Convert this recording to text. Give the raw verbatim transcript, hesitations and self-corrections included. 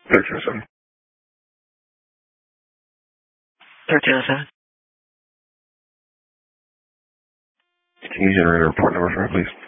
thirteen oh seven. thirteen oh seven. Can you generate a report number for me, please?